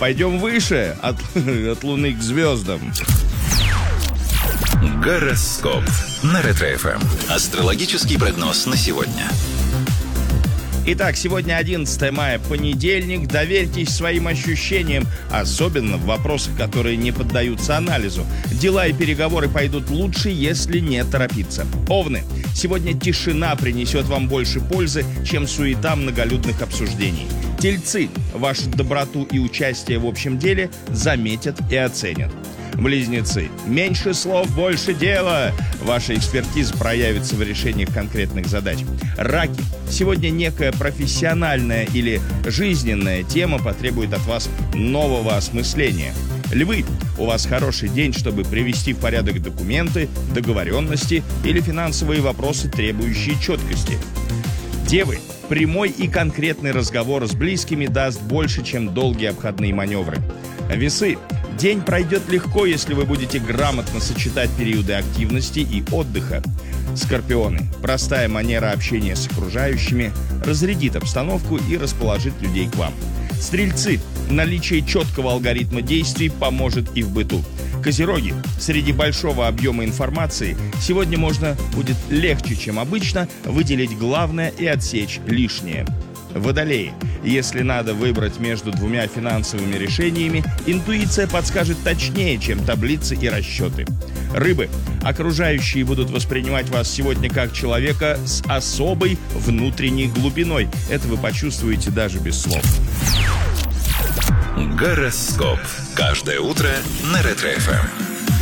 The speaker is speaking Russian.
Пойдем выше, от Луны к звездам. Гороскоп на Ретро-ФМ. Астрологический прогноз на сегодня. Итак, сегодня 11 мая, понедельник. Доверьтесь своим ощущениям, особенно в вопросах, которые не поддаются анализу. Дела и переговоры пойдут лучше, если не торопиться. Овны. Сегодня тишина принесет вам больше пользы, чем суета многолюдных обсуждений. Тельцы. Вашу доброту и участие в общем деле заметят и оценят. Близнецы. Меньше слов, больше дела. Ваша экспертиза проявится в решениях конкретных задач. Раки. Сегодня некая профессиональная или жизненная тема потребует от вас нового осмысления. Львы. У вас хороший день, чтобы привести в порядок документы, договоренности или финансовые вопросы, требующие четкости. Девы. Прямой и конкретный разговор с близкими даст больше, чем долгие обходные маневры. Весы. День пройдет легко, если вы будете грамотно сочетать периоды активности и отдыха. Скорпионы. Простая манера общения с окружающими разрядит обстановку и расположит людей к вам. Стрельцы. Наличие четкого алгоритма действий поможет и в быту. Козероги. Среди большого объема информации сегодня можно будет легче, чем обычно, выделить главное и отсечь лишнее. Водолеи. Если надо выбрать между двумя финансовыми решениями, интуиция подскажет точнее, чем таблицы и расчеты. Рыбы. Окружающие будут воспринимать вас сегодня как человека с особой внутренней глубиной. Это вы почувствуете даже без слов. Гороскоп. Каждое утро на Ретро-ФМ.